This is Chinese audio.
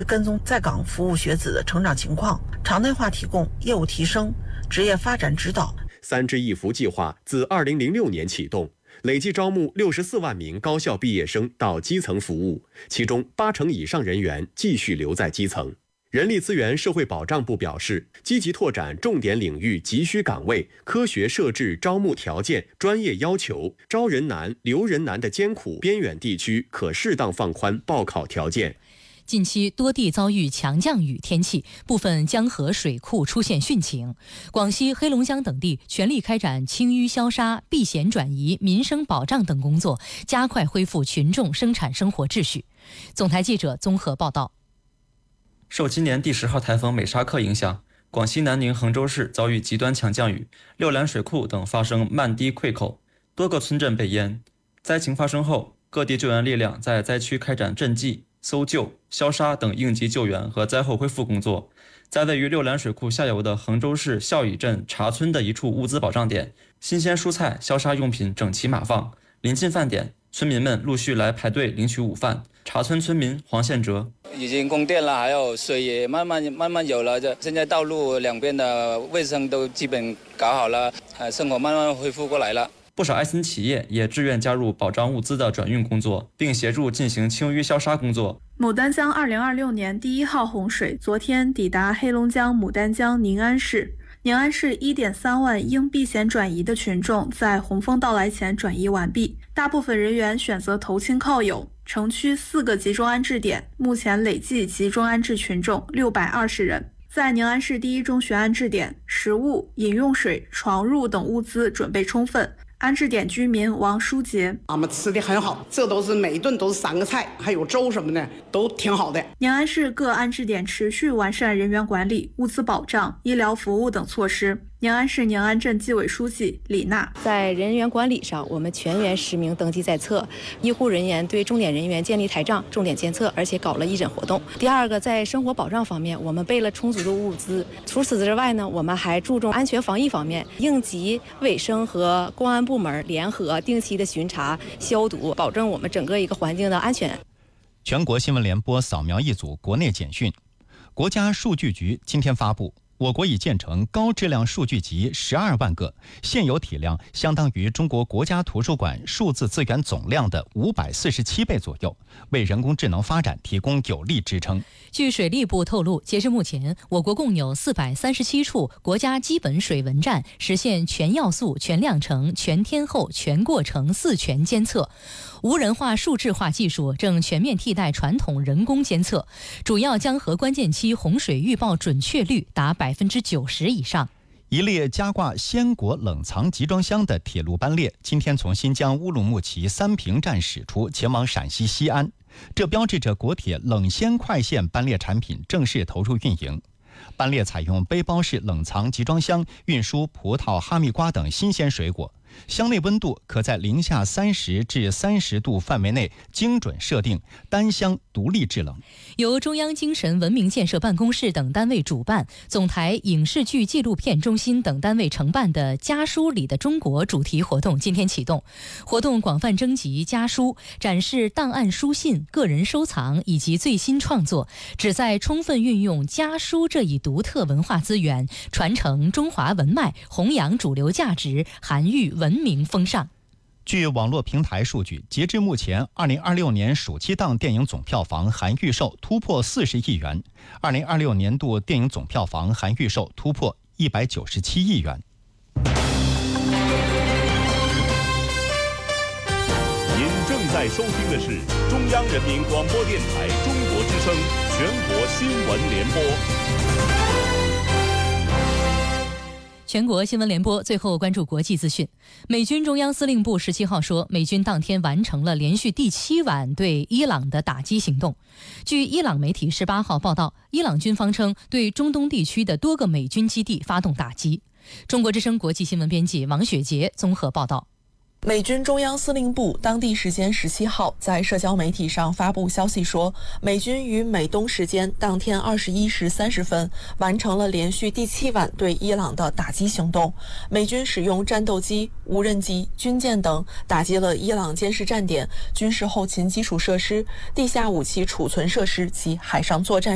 跟踪在岗服务学子的成长情况，常态化提供业务提升、职业发展指导。 3支一扶计划自2006年启动，累计招募64万名高校毕业生到基层服务，其中80%以上人员继续留在基层。人力资源社会保障部表示，积极拓展重点领域急需岗位，科学设置招募条件、专业要求，招人难、留人难的艰苦边远地区可适当放宽报考条件。 近期多地遭遇强降雨天气，部分江河水库出现汛情。广西、黑龙江等地全力开展清淤消杀、避险转移、民生保障等工作，加快恢复群众生产生活秩序。总台记者综合报道。 受今年第10号台风美沙克影响，广西南宁衡州市遭遇极端强降雨，六兰水库等发生漫堤溃口，多个村镇被淹。灾情发生后，各地救援力量在灾区开展赈济、搜救、消杀等应急救援和灾后恢复工作。在位于六兰水库下游的衡州市孝乙镇茶村的一处物资保障点，新鲜蔬菜、消杀用品整齐码放。临近饭点，村民们陆续来排队领取午饭。茶村村民黄宪哲： 已经供电了，还有水也慢慢有了，现在道路两边的卫生都基本搞好了，生活慢慢恢复过来了。 不少爱心企业也志愿加入保障物资的转运工作，并协助进行清淤消杀工作。 牡丹江2026年第1号洪水昨天抵达黑龙江牡丹江宁安市。宁安市1.3万应避险转移的群众在洪峰到来前转移完毕，大部分人员选择投亲靠友。城区4个集中安置点目前累计集中安置群众620人。在宁安市第1中学安置点，食物、饮用水、床褥等物资准备充分。安置点居民王书杰： 我们吃的很好，这都是每一顿都是3个菜，还有粥什么的，都挺好的。 宁安市各安置点持续完善人员管理、物资保障、医疗服务等措施。宁安市宁安镇纪委书记李娜： 在人员管理上，我们全员实名登记在册，医护人员对重点人员建立台账，重点监测，而且搞了义诊活动。第二个，在生活保障方面，我们备了充足的物资。除此之外呢，我们还注重安全防疫方面，应急卫生和公安部门联合定期的巡查消毒，保证我们整个一个环境的安全。 全国新闻联播扫描一组国内简讯。国家数据局今天发布，我国已建成高质量数据集12万个，现有体量相当于中国国家图书馆数字资源总量的547倍左右，为人工智能发展提供有力支撑。 据水利部透露，截至目前，我国共有437处国家基本水文站实现全要素、全量程、全天候、全过程4全监测。无人化数字化技术正全面替代传统人工监测，主要江河关键期洪水预报准确率达90%以上。 一列加挂鲜果冷藏集装箱的铁路班列今天从新疆乌鲁木齐三平站驶出，前往陕西西安，这标志着国铁冷鲜快线班列产品正式投入运营。班列采用背包式冷藏集装箱运输葡萄、哈密瓜等新鲜水果，箱内温度可在零下30至30度范围内精准设定，单箱独立制冷。 由中央精神文明建设办公室等单位主办，总台影视剧纪录片中心等单位承办的家书里的中国主题活动今天启动。活动广泛征集家书，展示档案书信、个人收藏以及最新创作，旨在充分运用家书这一独特文化资源，传承中华文脉，弘扬主流价值，涵育文明风尚。 据网络平台数据，截至目前，2026年暑期档电影总票房含预售突破40亿元，2026年度电影总票房含预售突破197亿元。 您正在收听的是中央人民广播电台中国之声全国新闻联播。 全国新闻联播最后关注国际资讯。美军中央司令部17号说，美军当天完成了连续第7晚对伊朗的打击行动。据伊朗媒体18号报道，伊朗军方称对中东地区的多个美军基地发动打击。中国之声国际新闻编辑王雪杰综合报道。 美军中央司令部当地时间17号在社交媒体上发布消息说，美军于美东时间当天21时30分完成了连续第7晚对伊朗的打击行动。美军使用战斗机、无人机、军舰等打击了伊朗监视站点、军事后勤基础设施、地下武器储存设施及海上作战